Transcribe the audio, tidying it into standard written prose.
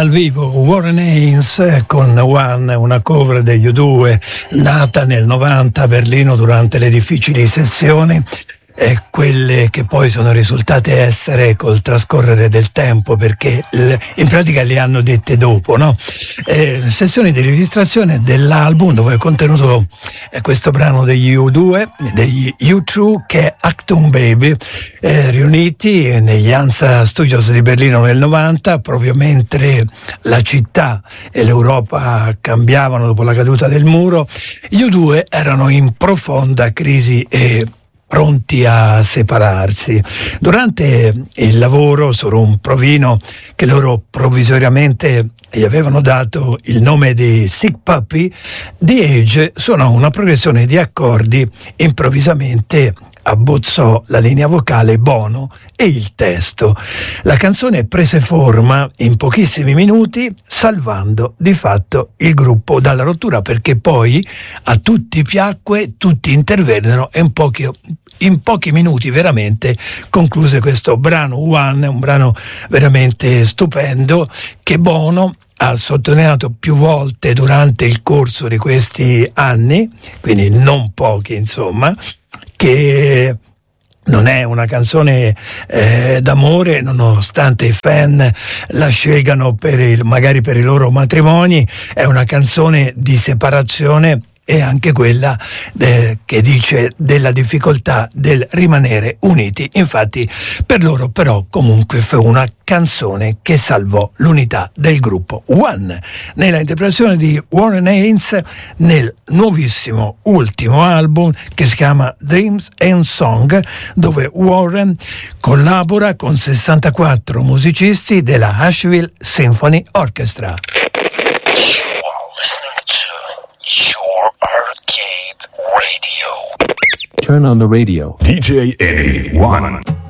dal vivo Warren Haynes con One, una cover degli U2 nata nel 90 a Berlino durante le difficili sessioni, quelle che poi sono risultate essere col trascorrere del tempo, perché in pratica le hanno dette dopo, no? Sessioni di registrazione dell'album dove è contenuto questo brano degli U2, degli U2, che è Achtung Baby, riuniti negli Hansa Studios di Berlino nel 90, proprio mentre la città e l'Europa cambiavano dopo la caduta del muro. Gli U2 erano in profonda crisi e pronti a separarsi. Durante il lavoro su un provino che loro provvisoriamente gli avevano dato il nome di Sick Puppy, The Age suonò una progressione di accordi, improvvisamente abbozzò la linea vocale Bono e il testo. La canzone prese forma in pochissimi minuti, salvando di fatto il gruppo dalla rottura, perché poi a tutti piacque, tutti intervennero e in pochi minuti veramente concluse questo brano One, un brano veramente stupendo che Bono ha sottolineato più volte durante il corso di questi anni, quindi non pochi insomma, che non è una canzone d'amore, nonostante i fan la scelgano magari per i loro matrimoni. È una canzone di separazione e anche quella che dice della difficoltà del rimanere uniti. Infatti per loro però comunque fu una canzone che salvò l'unità del gruppo One, nella interpretazione di Warren Haynes nel nuovissimo ultimo album che si chiama Dreams and Song, dove Warren collabora con 64 musicisti della Asheville Symphony Orchestra. Your Arcade Radio. Turn on the radio. DJ A1.